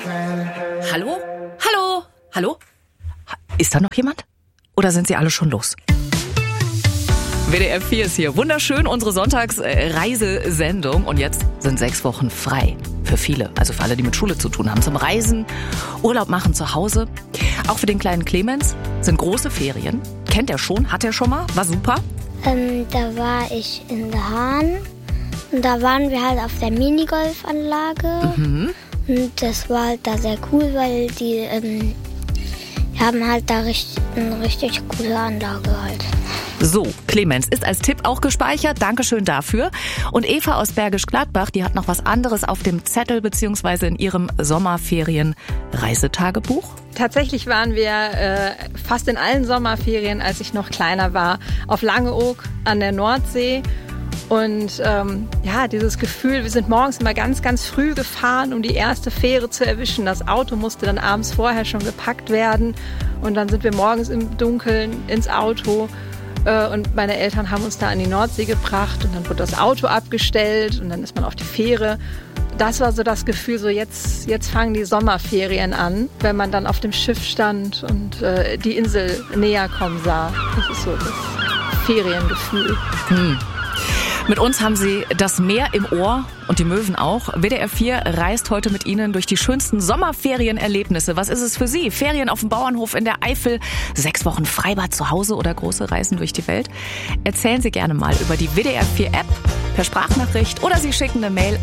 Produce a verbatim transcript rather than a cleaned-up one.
Hallo? Hallo? Hallo? Ist da noch jemand? Oder sind sie alle schon los? W D R vier ist hier. Wunderschön, unsere Sonntagsreisesendung. Und jetzt sind sechs Wochen frei. Für viele, also für alle, die mit Schule zu tun haben. Zum Reisen, Urlaub machen zu Hause. Auch für den kleinen Clemens sind große Ferien. Kennt er schon? Hat er schon mal? War super? Ähm, da war ich in Der Hahn. Und da waren wir halt auf der Minigolfanlage. Mhm. Und das war halt da sehr cool, weil die ähm, haben halt da richtig, eine richtig coole Anlage halt. So, Clemens ist als Tipp auch gespeichert. Dankeschön dafür. Und Eva aus Bergisch Gladbach, die hat noch was anderes auf dem Zettel beziehungsweise in ihrem Sommerferien-Reisetagebuch. Tatsächlich waren wir äh, fast in allen Sommerferien, als ich noch kleiner war, auf Langeoog an der Nordsee. Und ähm, ja, dieses Gefühl, wir sind morgens immer ganz, ganz früh gefahren, um die erste Fähre zu erwischen. Das Auto musste dann abends vorher schon gepackt werden. Und dann sind wir morgens im Dunkeln ins Auto. Und meine Eltern haben uns da an die Nordsee gebracht und dann wurde das Auto abgestellt und dann ist man auf die Fähre. Das war so das Gefühl, so jetzt, jetzt fangen die Sommerferien an, wenn man dann auf dem Schiff stand und äh, die Insel näher kommen sah. Das ist so das Feriengefühl. Hm. Mit uns haben Sie das Meer im Ohr und die Möwen auch. W D R vier reist heute mit Ihnen durch die schönsten Sommerferienerlebnisse. Was ist es für Sie? Ferien auf dem Bauernhof in der Eifel, sechs Wochen Freibad zu Hause oder große Reisen durch die Welt? Erzählen Sie gerne mal über die W D R vier App per Sprachnachricht oder Sie schicken eine Mail